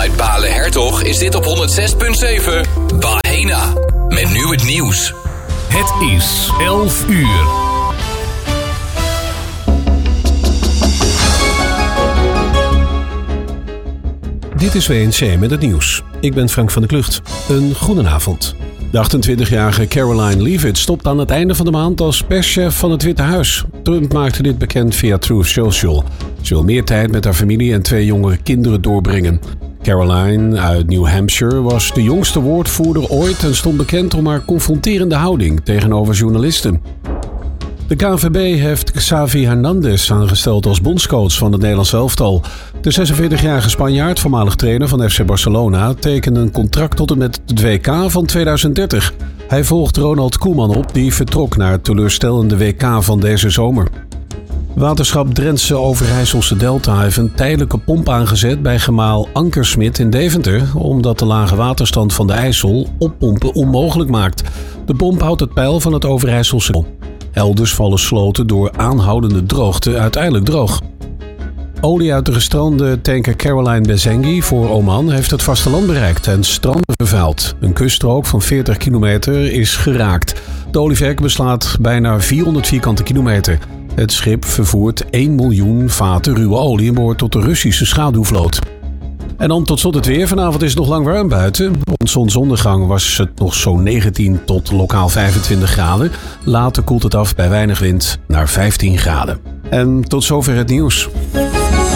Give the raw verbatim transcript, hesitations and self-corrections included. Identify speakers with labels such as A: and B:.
A: Vanuit Balen-Hertog is dit op honderd zes komma zeven Bahena. Met nu het nieuws.
B: Het is elf uur. Dit is W N C met het nieuws. Ik ben Frank van der Klucht. Een goedenavond. De achtentwintigjarige Caroline Leavitt stopt aan het einde van de maand als perschef van het Witte Huis. Trump maakte dit bekend via Truth Social. Ze wil meer tijd met haar familie en twee jongere kinderen doorbrengen. Caroline uit New Hampshire was de jongste woordvoerder ooit en stond bekend om haar confronterende houding tegenover journalisten. De K N V B heeft Xavi Hernandez aangesteld als bondscoach van het Nederlands elftal. De zesenveertigjarige Spanjaard, voormalig trainer van F C Barcelona, tekende een contract tot en met het W K van tweeduizend dertig. Hij volgt Ronald Koeman op, die vertrok naar het teleurstellende W K van deze zomer. Waterschap Drentse Overijsselse Delta heeft een tijdelijke pomp aangezet bij gemaal Ankersmit in Deventer, omdat de lage waterstand van de IJssel oppompen onmogelijk maakt. De pomp houdt het peil van het Overijsselse. Elders vallen sloten door aanhoudende droogte uiteindelijk droog. Olie uit de gestrande tanker Caroline Bezengi voor Oman heeft het vasteland bereikt en stranden vervuild. Een kuststrook van veertig kilometer is geraakt. De olieverk beslaat bijna vierhonderd vierkante kilometer. Het schip vervoert één miljoen vaten ruwe olie en behoort tot de Russische schaduwvloot. En dan tot slot het weer. Vanavond is het nog lang warm buiten. Rond zonsondergang was het nog zo'n negentien tot lokaal vijfentwintig graden. Later koelt het af bij weinig wind naar vijftien graden. En tot zover het nieuws.